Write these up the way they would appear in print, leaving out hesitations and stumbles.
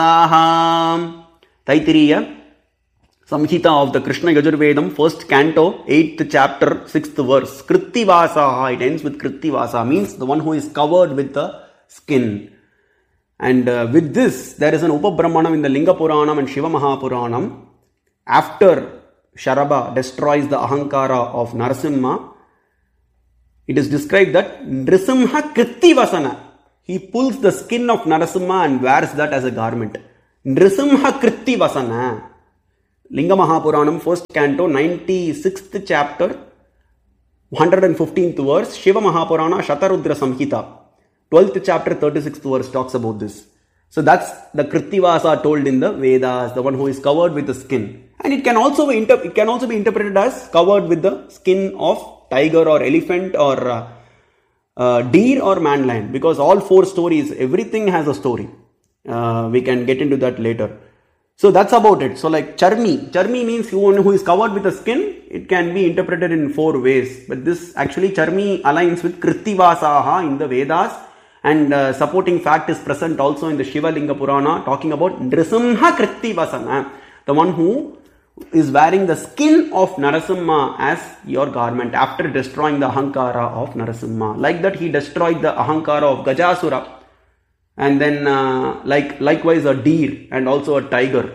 Taittiriya Samhita of the Krishna Yajurvedam, first canto, 8th chapter, 6th verse. Krittivasaha, it ends with Krittivasa, means the one who is covered with the skin. And with this, there is an Upabrahmanam in the Linga Puranam and Shiva Mahapuranam. After Sharaba destroys the Ahankara of Narasimha, it is described that Nrisimha Krittivasana. He pulls the skin of Narasimha and wears that as a garment. Nrisimha Krittivasana. Linga Mahapuranam, first canto, 96th chapter, 115th verse. Shiva Mahapurana, Shatarudra Samhita, 12th chapter, 36th verse talks about this. So that's the Krittivasa told in the Vedas, the one who is covered with the skin. And it can also be interpreted as covered with the skin of tiger or elephant or deer or man lion, because all four stories, everything has a story. We can get into that later. So that's about it. So like Charmi means one who is covered with the skin. It can be interpreted in four ways. But this actually Charmi aligns with Krittivasaha in the Vedas. And supporting fact is present also in the Shiva Linga Purana, talking about Nrisimha Krittivasana, the one who is wearing the skin of Narasimha as your garment after destroying the Ahankara of Narasimha. Like that he destroyed the Ahankara of Gajasura, and then likewise a deer and also a tiger.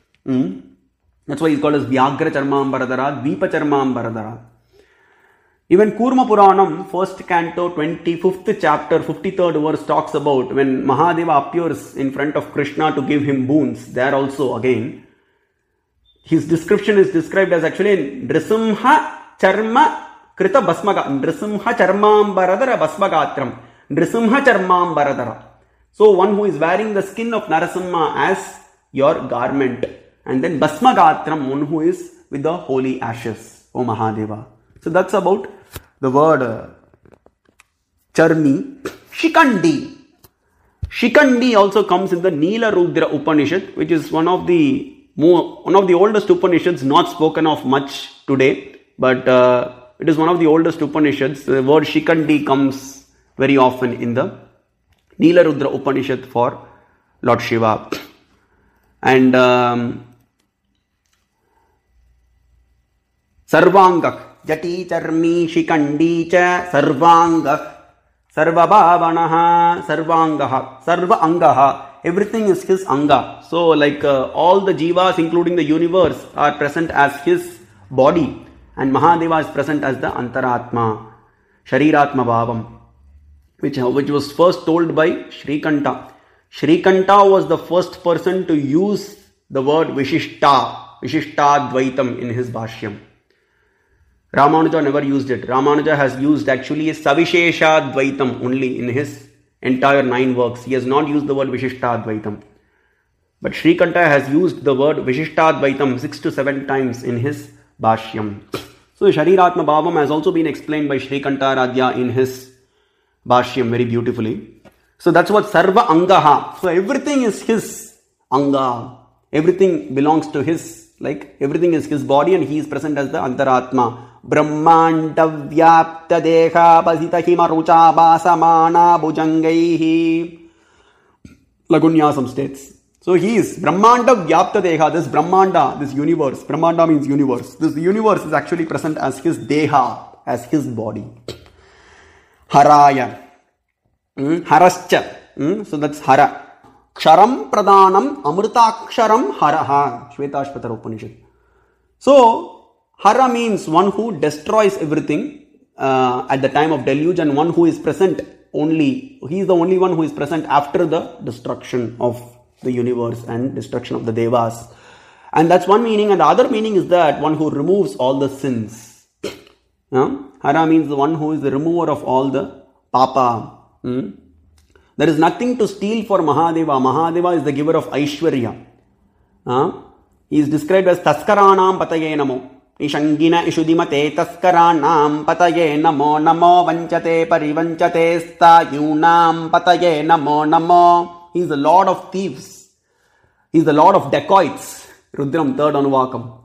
That's why he's called as Vyagra Charmambaradara, Dvipa Charmambaradara. Even Kurma Puranam, first canto, 25th chapter, 53rd verse talks about when Mahadeva appears in front of Krishna to give him boons. There also again, his description is described as actually Nrisimha Charma Krita Basmaga, Nrisimha Charmambaradara Basmagatram, Nrisimha Charmambaradara. So one who is wearing the skin of Narasimha as your garment, and then Basmagatram, one who is with the holy ashes, O Mahadeva. So that's about the word Charmi. Shikandi. Shikandi also comes in the Nila Rudra Upanishad, which is one of the oldest Upanishads, not spoken of much today, but it is one of the oldest Upanishads. The word Shikandi comes very often in the Nila Rudra Upanishad for Lord Shiva. And Sarvangak. Jati Charmi Shikandi cha Sarvangah Sarvabhavanaha Sarvangaha Sarva Angaha. Everything is his Anga. So like all the Jivas including the universe are present as his body, and Mahadeva is present as the Antaratma, Shariratma Bhavam, which was first told by Shrikanta. Shrikanta was the first person to use the word Vishishtadvaitam in his Bhashyam. Ramanuja never used it. Ramanuja has used actually Savisheshadvaitam only in his entire 9 works. He has not used the word Vishishtadvaitam. But Shrikanta has used the word Vishishtadvaitam 6 to 7 times in his Bhashyam. So Shariratma Bhavam has also been explained by Shrikanta Radhya in his Bhashyam very beautifully. So that's what Sarva Angaha. So everything is his Anga. Everything belongs to his, like everything is his body, and he is present as the Antaratma. Brahmanda Vyapta Deha Pasita Himarucha Basamana Bujangaihi. Lagunyasam states. So he is Brahmanda Vyapta Deha, this Brahmanda, this universe. Brahmanda means universe. This universe is actually present as his Deha, as his body. Haraya. Harascha. So that's Hara. Ksharam Pradhanam Amritaksharam Haraha. Shvetashvatara Upanishad. So Hara means one who destroys everything at the time of deluge, and one who is present only. He is the only one who is present after the destruction of the universe and destruction of the Devas. And that's one meaning. And the other meaning is that one who removes all the sins. Hara means the one who is the remover of all the papa. There is nothing to steal for Mahadeva. Mahadeva is the giver of Aishwarya. He is described as Taskaranam Pataye Namo. Ishangina Ishudimate Taskaranam Pataye Namo Namo Vanchate Parivanchate Stayunam Pataye Namo Namo. He is the lord of thieves. He is the lord of dacoits. Rudram 3rd Anuvakam.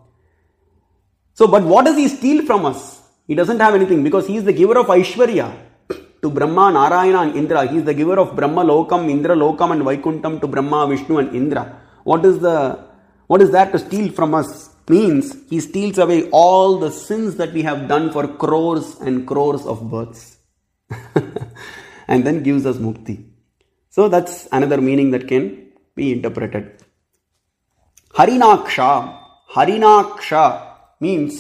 So, but what does he steal from us? He doesn't have anything, because he is the giver of Aishwarya. to Brahma, Narayana and Indra. He is the giver of Brahma Lokam, Indra Lokam and Vaikuntham to Brahma, Vishnu and Indra. What is that to steal from us? Means he steals away all the sins that we have done for crores and crores of births. And then gives us mukti. So that's another meaning that can be interpreted. Harinaksha. Harinaksha means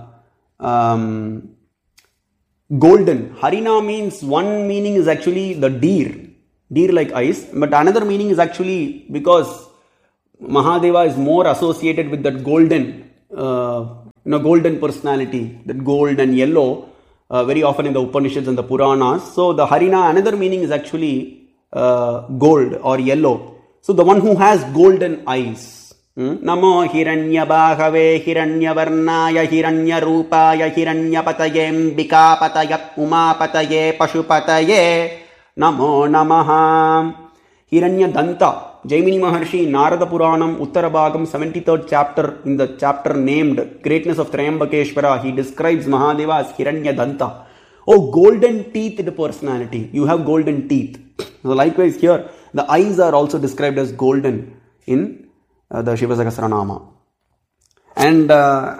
golden. Harina means one meaning is actually the deer like eyes, but another meaning is actually because Mahadeva is more associated with that golden, golden personality, that gold and yellow, very often in the Upanishads and the Puranas. So the Harina, another meaning is actually gold or yellow. So the one who has golden eyes. Namo Hiranyabhagave Hiranyavarnaya Hiranyarupaya Hiranyapataye Mbikapataya Umapataye Pashupataye Namo Namaha. Hiranyadanta. Jaimini Maharshi, Narada Puranam, Uttarabhagam, 73rd chapter, in the chapter named Greatness of Triambakeshwara, he describes Mahadeva as Hiranyadanta. Oh, golden teethed personality. You have golden teeth. So likewise here, the eyes are also described as golden in the Shiva Sahasranama. And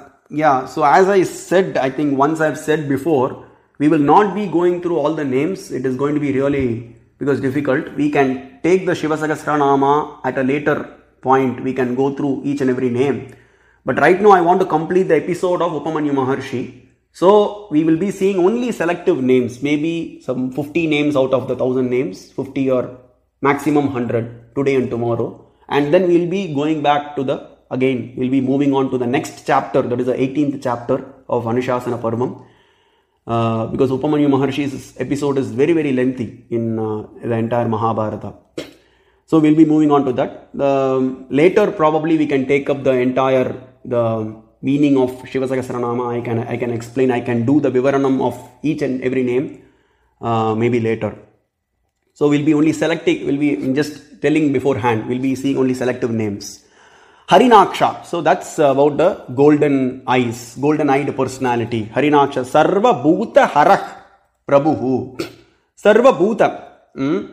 so as I said, I think once I've said before, we will not be going through all the names. It is going to be really, because difficult. We can take the Shiva Sahasranama at a later point. We can go through each and every name. But right now I want to complete the episode of Upamanyu Maharshi. So we will be seeing only selective names. Maybe some 50 names out of the 1000 names. 50 or maximum 100 today and tomorrow. And then we will be going back to we'll be moving on to the next chapter. That is the 18th chapter of Anushasana Parvam. Because Upamanyu Maharshi's episode is very, very lengthy in the entire Mahabharata. So we'll be moving on to that. Later probably we can take up the meaning of Shiva Sahasranama. I can explain, I can do the Vivaranam of each and every name maybe later. So we'll be only selecting, we'll be just telling beforehand, we'll be seeing only selective names. Harinaksha. So that's about the golden eyes, golden eyed personality. Harinaksha. Sarva Bhuta Harah Prabhu. Sarva Bhuta.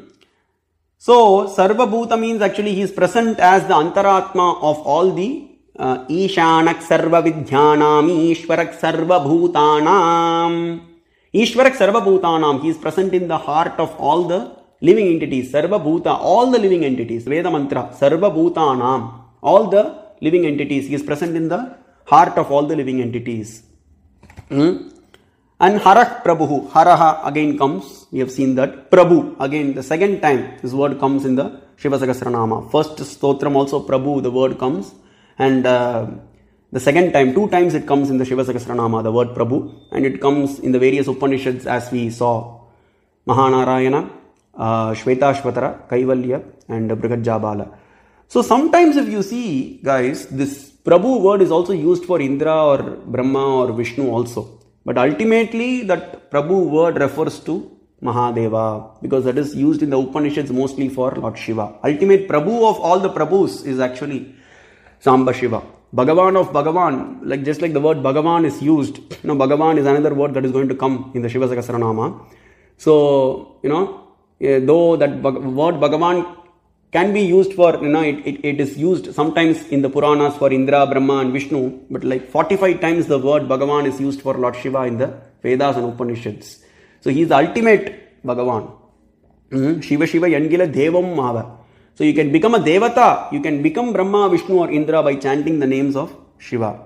So Sarva Bhuta means actually he is present as the Antaratma of all the Ishanak Sarva Vidhyanam, Ishwarak Sarva Bhutanam. Ishwarak Sarva Bhutanam. He is present in the heart of all the living entities. Sarva Bhuta, all the living entities. Veda Mantra. Sarva Bhutanam. All the living entities. He is present in the heart of all the living entities. And Harah Prabhu. Haraha again comes. We have seen that. Prabhu. Again, the second time this word comes in the Shiva Sahasranama. First stotram also Prabhu, the word comes. And the second time, 2 times it comes in the Shiva Sahasranama, the word Prabhu. And it comes in the various Upanishads as we saw. Mahanarayana, Shvetashvatara, Kaivalya and Brihajabala. So sometimes if you see, guys, this Prabhu word is also used for Indra or Brahma or Vishnu also. But ultimately that Prabhu word refers to Mahadeva, because that is used in the Upanishads mostly for Lord Shiva. Ultimate Prabhu of all the Prabhus is actually Samba Shiva. Bhagavan of Bhagavan, just like the word Bhagavan is used, Bhagavan is another word that is going to come in the Shiva Sahasranama. So, though that word Bhagavan can be used for, it is used sometimes in the Puranas for Indra, Brahma and Vishnu, but like 45 times the word Bhagavan is used for Lord Shiva in the Vedas and Upanishads. So he is the ultimate Bhagavan. Shiva Shiva Yangila Devam Mava. So you can become a Devata, you can become Brahma, Vishnu or Indra by chanting the names of Shiva.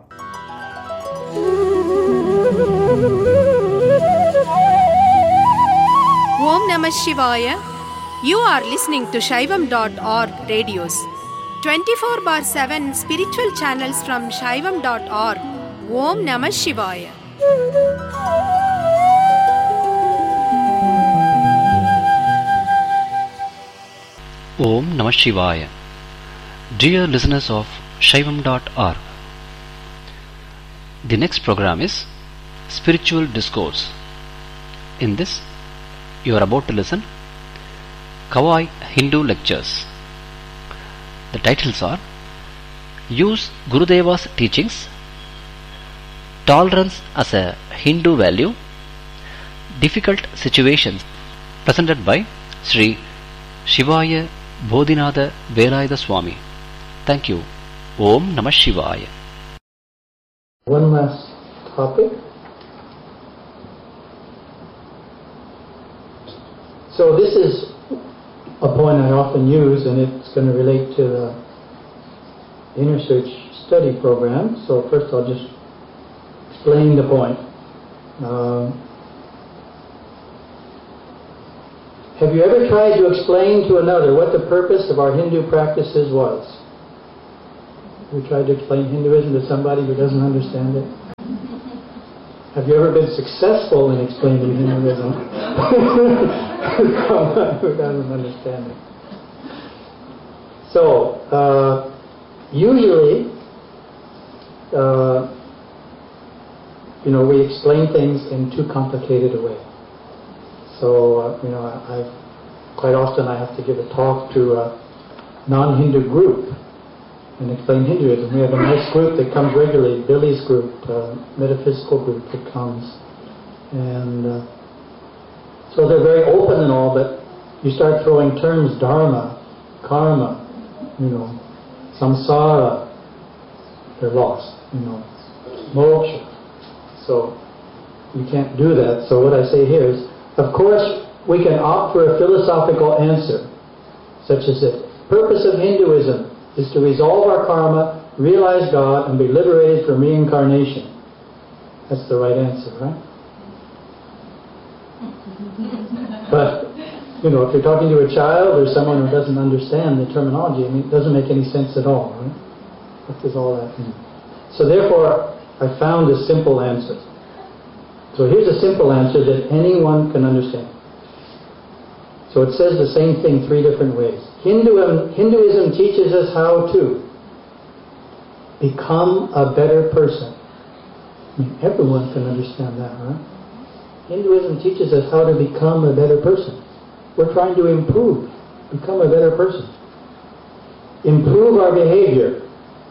Om Namah Shivaya. You are listening to Shaivam.org radios. 24/7 spiritual channels from Shaivam.org. Om Namah Shivaya. Om Namah Shivaya. Dear listeners of Shaivam.org, the next program is Spiritual Discourse. In this, you are about to listen Kawai Hindu Lectures. The titles are Use Gurudeva's Teachings, Tolerance as a Hindu Value, Difficult Situations presented by Sri Shivaya Bodhinatha Velayatha Swami. Thank you. Om Namah Shivaya. One last topic. So this is a point I often use, and it's going to relate to the Inner Search study program. So first I'll just explain the point. Have you ever tried to explain to another what the purpose of our Hindu practices was? Have you tried to explain Hinduism to somebody who doesn't understand it? Have you ever been successful in explaining Hinduism to someone who doesn't understand it? So, usually, we explain things in too complicated a way. So, quite often I have to give a talk to a non-Hindu group and explain Hinduism. We have a nice group that comes regularly, Billy's group, metaphysical group that comes. And so they're very open and all, but you start throwing terms, dharma, karma, samsara, they're lost, moksha. So you can't do that. So what I say here is, of course, we can opt for a philosophical answer, such as this. Purpose of Hinduism is to resolve our karma, realize God, and be liberated from reincarnation. That's the right answer, right? But, if you're talking to a child or someone who doesn't understand the terminology, it doesn't make any sense at all, right? What does all that mean? So therefore, I found a simple answer. So here's a simple answer that anyone can understand. So it says the same thing three different ways. Hinduism teaches us how to become a better person. Everyone can understand that, right? Hinduism teaches us how to become a better person. We're trying to become a better person. Improve our behavior.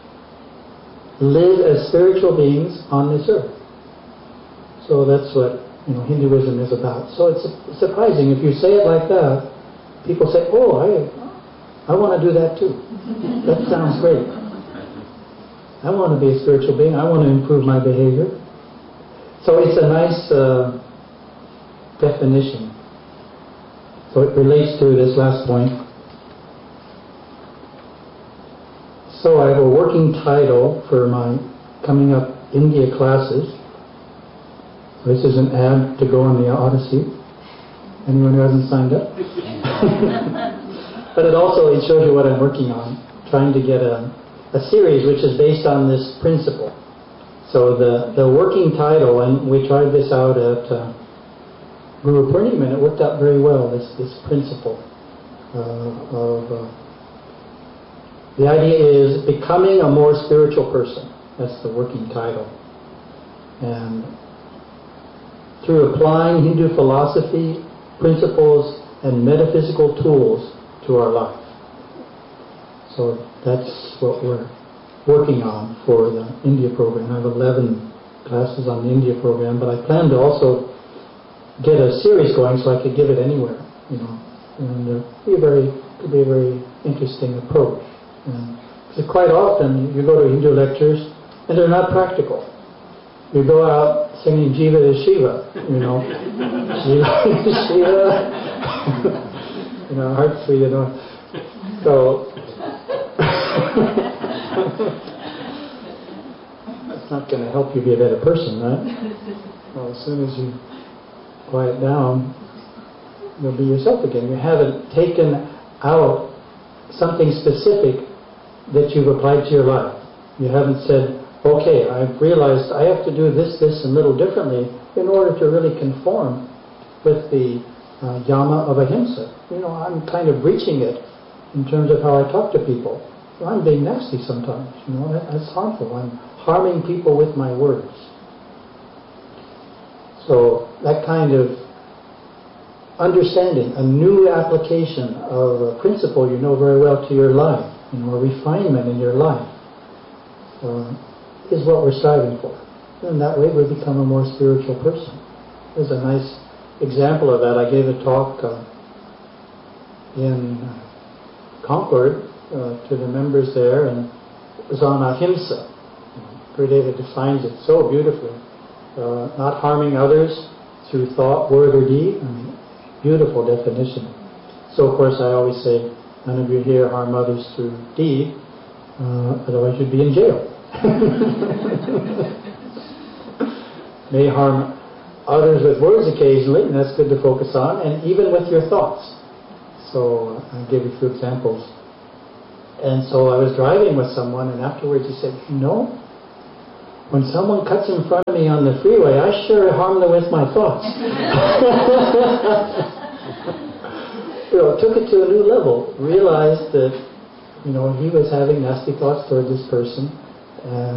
Live as spiritual beings on this earth. So that's what Hinduism is about. So it's surprising if you say it like that. People say, "Oh, I want to do that too. That sounds great. I want to be a spiritual being. I want to improve my behavior." So it's a nice definition. So it relates to this last point. So I have a working title for my coming up India classes. This is an ad to go on the Odyssey. Anyone who hasn't signed up? But it shows you what I'm working on. Trying to get a series which is based on this principle. So the working title, and we tried this out at Guru Purnima, and it worked out very well, this principle the idea is becoming a more spiritual person. That's the working title. And through applying Hindu philosophy, principles, and metaphysical tools to our life. So that's what we're working on for the India program. I have 11 classes on the India program, but I plan to also get a series going so I could give it anywhere, and it could be a very interesting approach. Because quite often you go to Hindu lectures and they're not practical. You go out singing Jiva is Shiva, Jiva is Shiva, heart sweet, So, it's not going to help you be a better person, right? Well, as soon as you quiet down, you'll be yourself again. You haven't taken out something specific that you've applied to your life. You haven't said, okay, I've realized I have to do this, and little differently in order to really conform with the yama of ahimsa. I'm kind of breaching it in terms of how I talk to people. I'm being nasty sometimes, that's harmful. I'm harming people with my words. So that kind of understanding, a new application of a principle you know very well to your life, a refinement in your life, is what we're striving for. And that way we become a more spiritual person. There's a nice example of that. I gave a talk in Concord to the members there, and it was on ahimsa. Gurudeva defines it so beautifully. Not harming others through thought, word, or deed. Beautiful definition. So, of course, I always say, none of you here harm others through deed, otherwise you'd be in jail. May harm others with words occasionally, and that's good to focus on, and even with your thoughts. So I'll give you a few examples. And so I was driving with someone, and afterwards he said, when someone cuts in front of me on the freeway, I sure harm them with my thoughts. Took it to a new level. Realized that, he was having nasty thoughts toward this person, and